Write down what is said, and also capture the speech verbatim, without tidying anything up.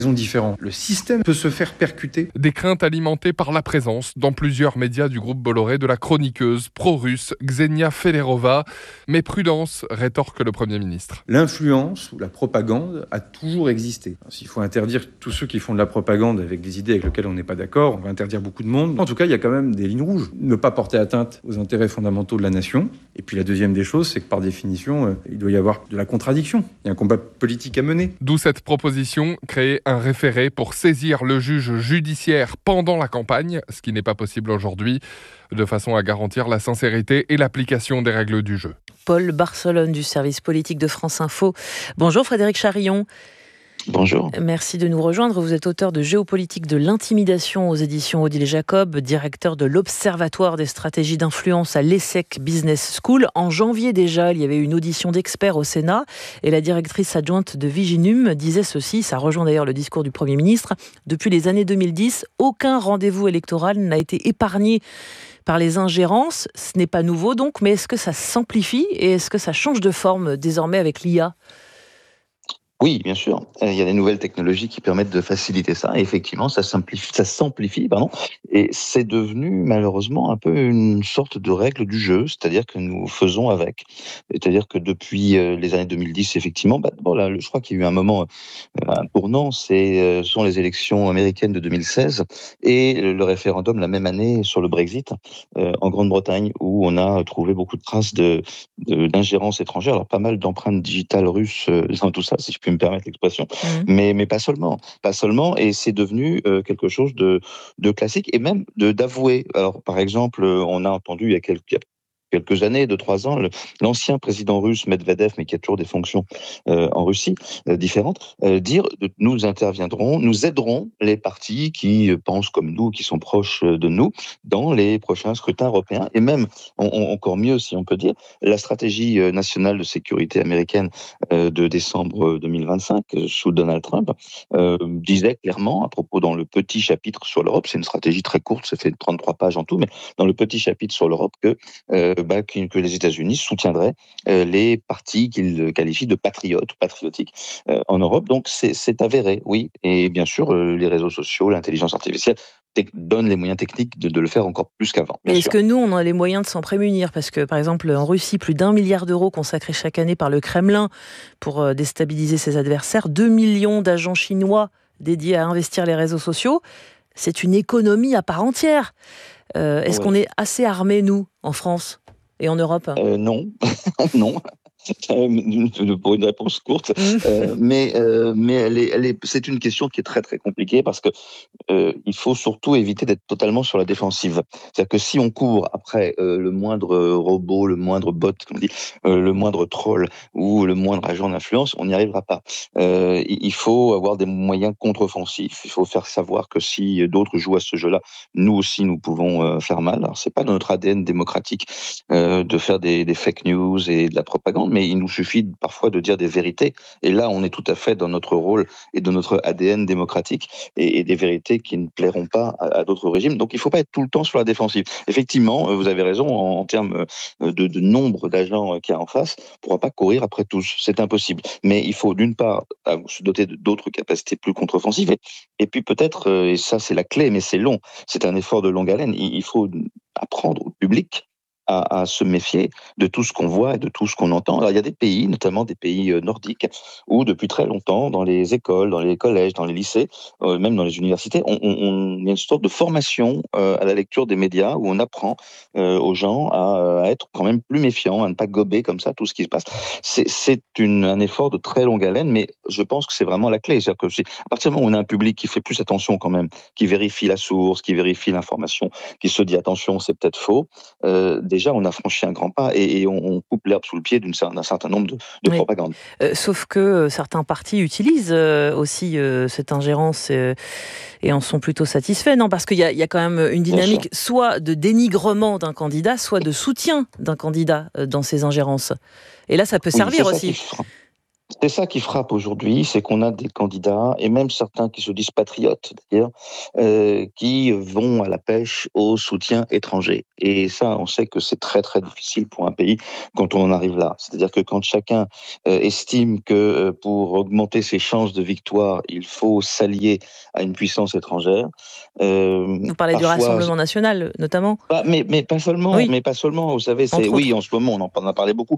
différents. Le système peut se faire percuter. Des craintes alimentées par la présence dans plusieurs médias du groupe Bolloré de la chroniqueuse pro-russe Ksenia Federova. Mais prudence, rétorque le Premier ministre. L'influence ou la propagande a toujours existé. S'il faut interdire tous ceux qui font de la propagande avec des idées avec lesquelles on n'est pas d'accord, on va interdire beaucoup de monde. En tout cas, il y a quand même des lignes rouges. Ne pas porter atteinte aux intérêts fondamentaux de la nation. Et puis la deuxième des choses, c'est que par définition, euh, il doit y avoir de la contradiction. Il y a un combat politique à mener. D'où cette proposition, créer un référé pour saisir le juge judiciaire pendant la campagne, ce qui n'est pas possible aujourd'hui, de façon à garantir la sincérité et l'application des règles du jeu. Paul Barcelone du service politique de France Info. Bonjour Frédéric Charillon. Bonjour. Merci de nous rejoindre. Vous êtes auteur de Géopolitique de l'intimidation aux éditions Odile Jacob, directeur de l'Observatoire des stratégies d'influence à l'ESSEC Business School. En janvier déjà, il y avait une audition d'experts au Sénat et la directrice adjointe de Viginum disait ceci, ça rejoint d'ailleurs le discours du Premier ministre. Depuis les années deux mille dix, aucun rendez-vous électoral n'a été épargné par les ingérences. Ce n'est pas nouveau donc, mais est-ce que ça s'amplifie et est-ce que ça change de forme désormais avec l'I A ? Oui, bien sûr. Il y a des nouvelles technologies qui permettent de faciliter ça. Et effectivement, ça simplifie, ça s'amplifie, pardon. Et c'est devenu malheureusement un peu une sorte de règle du jeu, c'est-à-dire que nous faisons avec. C'est-à-dire que depuis les années deux mille dix, effectivement, bah, bon, là, je crois qu'il y a eu un moment, un tournant, c'est, ce sont les élections américaines de deux mille seize et le référendum la même année sur le Brexit euh, en Grande-Bretagne, où on a trouvé beaucoup de traces de, de, d'ingérence étrangère. Alors pas mal d'empreintes digitales russes euh, dans tout ça, si je puis me permettre l'expression, mmh. mais mais pas seulement, pas seulement, et c'est devenu euh, quelque chose de de classique et même de d'avoué. Alors par exemple, on a entendu il y a quelques quelques années, deux, trois ans, le, l'ancien président russe Medvedev, mais qui a toujours des fonctions euh, en Russie euh, différentes, euh, dire euh, nous interviendrons, nous aiderons les partis qui euh, pensent comme nous, qui sont proches de nous, dans les prochains scrutins européens. Et même, on, on, encore mieux, si on peut dire, la stratégie nationale de sécurité américaine euh, de décembre deux mille vingt-cinq, euh, sous Donald Trump, euh, disait clairement, à propos dans le petit chapitre sur l'Europe, c'est une stratégie très courte, ça fait trente-trois pages en tout, mais dans le petit chapitre sur l'Europe, que euh, Bah, que les États-Unis soutiendraient euh, les partis qu'ils qualifient de patriotes ou patriotiques euh, en Europe. Donc c'est, c'est avéré, oui. Et bien sûr, euh, les réseaux sociaux, l'intelligence artificielle te- donnent les moyens techniques de, de le faire encore plus qu'avant. Mais est-ce sûr. que nous, on a les moyens de s'en prémunir ? Parce que, par exemple, en Russie, plus d'un milliard d'euros consacrés chaque année par le Kremlin pour déstabiliser ses adversaires, deux millions d'agents chinois dédiés à investir les réseaux sociaux, c'est une économie à part entière. Euh, est-ce ouais. qu'on est assez armés, nous, en France ? Et en Europe ? euh, Non, non. Pour une réponse courte, euh, mais euh, mais elle est, elle est, c'est une question qui est très très compliquée parce que euh, il faut surtout éviter d'être totalement sur la défensive. C'est-à-dire que si on court après euh, le moindre robot, le moindre bot, comme on dit, euh, le moindre troll ou le moindre agent d'influence, on n'y arrivera pas. Euh, il faut avoir des moyens contre-offensifs. Il faut faire savoir que si d'autres jouent à ce jeu-là, nous aussi nous pouvons euh, faire mal. Alors c'est pas dans notre A D N démocratique euh, de faire des, des fake news et de la propagande, mais il nous suffit parfois de dire des vérités. Et là, on est tout à fait dans notre rôle et de notre A D N démocratique et, et des vérités qui ne plairont pas à, à d'autres régimes. Donc, il ne faut pas être tout le temps sur la défensive. Effectivement, vous avez raison, en, en termes de, de nombre d'agents qu'il y a en face, on ne pourra pas courir après tous. C'est impossible. Mais il faut d'une part se doter d'autres capacités plus contre-offensives et, et puis peut-être, et ça c'est la clé, mais c'est long, c'est un effort de longue haleine, il, il faut apprendre au public À, à se méfier de tout ce qu'on voit et de tout ce qu'on entend. Alors, il y a des pays, notamment des pays nordiques, où depuis très longtemps, dans les écoles, dans les collèges, dans les lycées, euh, même dans les universités, on, on, on, il y a une sorte de formation euh, à la lecture des médias où on apprend euh, aux gens à, à être quand même plus méfiants, à ne pas gober comme ça tout ce qui se passe. C'est, c'est une, un effort de très longue haleine, mais je pense que c'est vraiment la clé. C'est-à-dire que c'est, à partir du moment où on a un public qui fait plus attention quand même, qui vérifie la source, qui vérifie l'information, qui se dit attention, c'est peut-être faux, euh, déjà on a franchi un grand pas et, et on, on coupe l'herbe sous le pied d'une, d'un certain nombre de, de oui. propagandes. Euh, sauf que euh, certains partis utilisent euh, aussi euh, cette ingérence euh, et en sont plutôt satisfaits, non ? Parce qu'il y a, il y a quand même une dynamique soit de dénigrement d'un candidat, soit de soutien d'un candidat euh, dans ces ingérences. Et là, ça peut oui, servir c'est aussi. Ça C'est ça qui frappe aujourd'hui, c'est qu'on a des candidats, et même certains qui se disent patriotes d'ailleurs, euh, qui vont à la pêche au soutien étranger. Et ça, on sait que c'est très très difficile pour un pays quand on en arrive là. C'est-à-dire que quand chacun euh, estime que euh, pour augmenter ses chances de victoire, il faut s'allier à une puissance étrangère. Euh, Vous parlez parfois, du Rassemblement national, notamment. Bah, mais, mais pas seulement, oui. mais pas seulement. Vous savez, c'est oui, en ce moment, on en, on en a parlé beaucoup.